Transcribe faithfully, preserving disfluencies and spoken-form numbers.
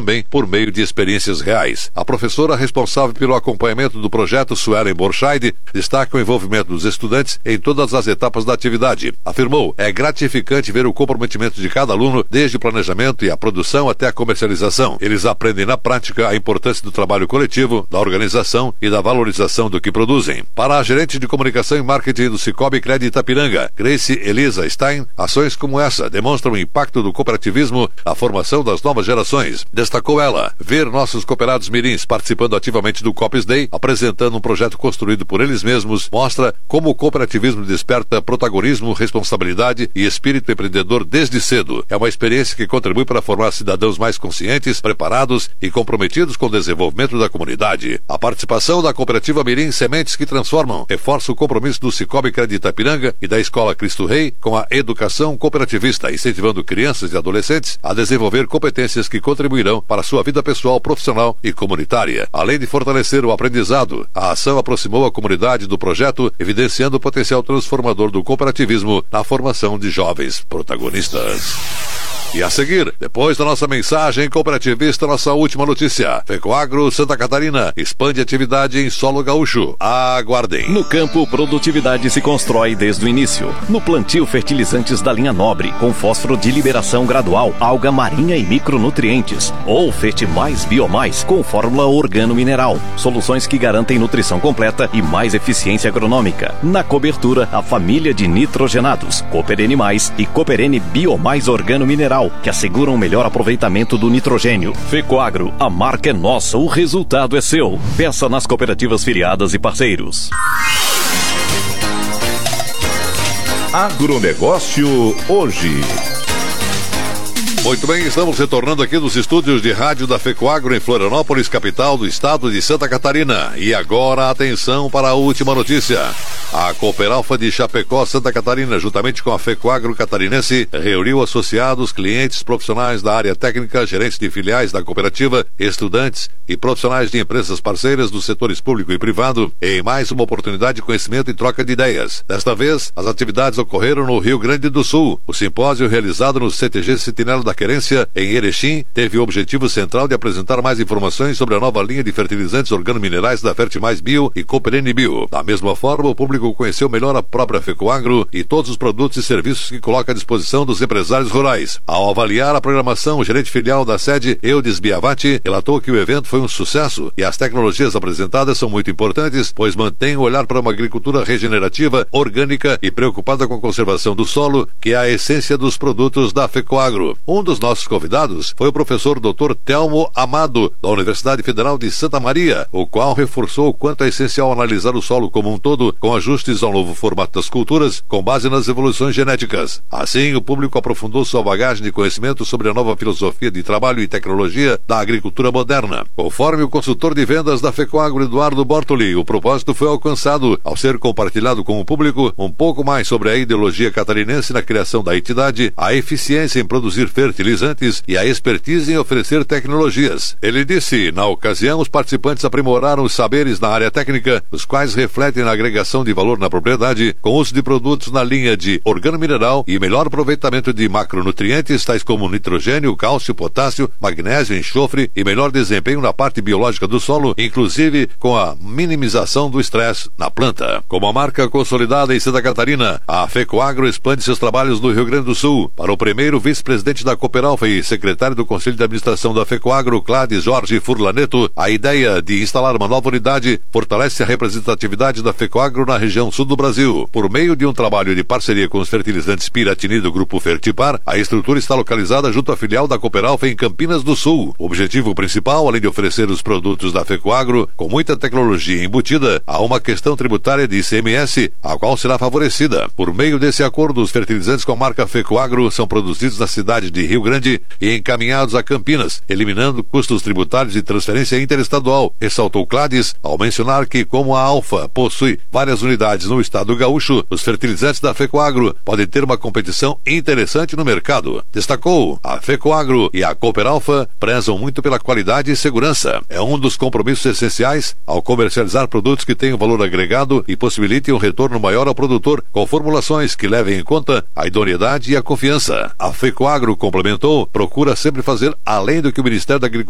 também por meio de experiências reais. A professora responsável pelo acompanhamento do projeto, Suelen Borscheid, destaca o envolvimento dos estudantes em todas as etapas da atividade. Afirmou, é gratificante ver o comprometimento de cada aluno, desde o planejamento e a produção até a comercialização. Eles aprendem na prática a importância do trabalho coletivo, da organização e da valorização do que produzem. Para a gerente de comunicação e marketing do Cicobi Cred Itapiranga, Grace Elisa Stein, ações como essa demonstram o impacto do cooperativismo na formação das novas gerações. Destacou ela, ver nossos cooperados mirins participando ativamente do Coops Day, apresentando um projeto construído por eles mesmos, mostra como o cooperativismo desperta protagonismo, responsabilidade e espírito empreendedor desde cedo. É uma experiência que contribui para formar cidadãos mais conscientes, preparados e comprometidos com o desenvolvimento da comunidade. A participação da cooperativa Mirim Sementes que Transformam reforça o compromisso do Cicobi Cred Itapiranga e da Escola Cristo Rei com a educação cooperativista, incentivando crianças e adolescentes a desenvolver competências que contribuirão para a sua vida pessoal, profissional e comunitária. Além de fortalecer o aprendizado, a ação aproximou a comunidade do projeto, evidenciando o potencial transformador do cooperativismo na formação de jovens protagonistas. E a seguir, depois da nossa mensagem cooperativista, nossa última notícia. Fecoagro Santa Catarina expande atividade em solo gaúcho. Aguardem. No campo, produtividade se constrói desde o início. No plantio, fertilizantes da linha nobre, com fósforo de liberação gradual, alga marinha e micronutrientes. Ou Fete Mais Biomais, com fórmula organo-mineral. Soluções que garantem nutrição completa e mais eficiência agronômica. Na cobertura, a família de nitrogenados, Cooperene Mais e Cooperene Biomais Organo-Mineral, que asseguram o melhor aproveitamento do nitrogênio. Fecoagro, a marca é nossa, o resultado é seu. Peça nas cooperativas filiadas e parceiros. Agronegócio hoje. Muito bem, estamos retornando aqui dos estúdios de rádio da Fecoagro em Florianópolis, capital do estado de Santa Catarina. E agora, atenção para a última notícia. A Cooperalfa de Chapecó, Santa Catarina, juntamente com a Fecoagro catarinense, reuniu associados, clientes, profissionais da área técnica, gerentes de filiais da cooperativa, estudantes e profissionais de empresas parceiras dos setores público e privado em mais uma oportunidade de conhecimento e troca de ideias. Desta vez, as atividades ocorreram no Rio Grande do Sul. O simpósio realizado no C T G Sentinela da Querência, em Erechim, teve o objetivo central de apresentar mais informações sobre a nova linha de fertilizantes organominerais da Fertimais Bio e Cooperene Bio. Da mesma forma, o público conheceu melhor a própria Fecoagro e todos os produtos e serviços que coloca à disposição dos empresários rurais. Ao avaliar a programação, o gerente filial da sede, Eudes Biavati, relatou que o evento foi um sucesso e as tecnologias apresentadas são muito importantes, pois mantêm o olhar para uma agricultura regenerativa, orgânica e preocupada com a conservação do solo, que é a essência dos produtos da Fecoagro. Um dos nossos convidados foi o professor doutor Telmo Amado, da Universidade Federal de Santa Maria, o qual reforçou o quanto é essencial analisar o solo como um todo, com ajustes ao novo formato das culturas, com base nas evoluções genéticas. Assim, o público aprofundou sua bagagem de conhecimento sobre a nova filosofia de trabalho e tecnologia da agricultura moderna. Conforme o consultor de vendas da Fecoagro, Eduardo Bortoli, o propósito foi alcançado ao ser compartilhado com o público um pouco mais sobre a ideologia catarinense na criação da entidade, a eficiência em produzir fertilizantes e a expertise em oferecer tecnologias. Ele disse, na ocasião, os participantes aprimoraram os saberes na área técnica, os quais refletem na agregação de valor na propriedade, com uso de produtos na linha de organo-mineral e melhor aproveitamento de macronutrientes, tais como nitrogênio, cálcio, potássio, magnésio, enxofre e melhor desempenho na parte biológica do solo, inclusive com a minimização do estresse na planta. Como a marca consolidada em Santa Catarina, a Fecoagro expande seus trabalhos no Rio Grande do Sul. Para o primeiro vice-presidente da Cooperalfa e secretário do Conselho de Administração da Fecoagro, Clades Jorge Furlaneto, a ideia de instalar uma nova unidade fortalece a representatividade da Fecoagro na região sul do Brasil. Por meio de um trabalho de parceria com os fertilizantes Piratini do Grupo Fertipar, a estrutura está localizada junto à filial da Cooperalfa em Campinas do Sul. O objetivo principal, além de oferecer os produtos da Fecoagro com muita tecnologia embutida, há uma questão tributária de I C M S, a qual será favorecida. Por meio desse acordo, os fertilizantes com a marca Fecoagro são produzidos na cidade de Rio Grande e encaminhados a Campinas, eliminando custos tributários e transferência interestadual, ressaltou Clades, ao mencionar que, como a Alfa possui várias unidades no estado gaúcho, os fertilizantes da Fecoagro podem ter uma competição interessante no mercado. Destacou, a Fecoagro e a Cooperalfa prezam muito pela qualidade e segurança. É um dos compromissos essenciais ao comercializar produtos que tenham valor agregado e possibilitem um retorno maior ao produtor, com formulações que levem em conta a idoneidade e a confiança. A Fecoagro, complementou, procura sempre fazer além do que o Ministério da Agricultura